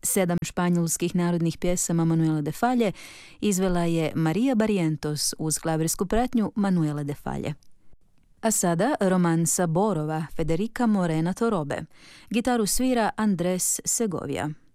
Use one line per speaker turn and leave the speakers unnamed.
7 španjolskih narodnih pjesama Manuela de Falle izvela je Maria Barrientos uz klavirsku pratnju Manuela de Falle. A sada romansa Borova Federica Morena Torobe. Gitaru svira Andres Segovia.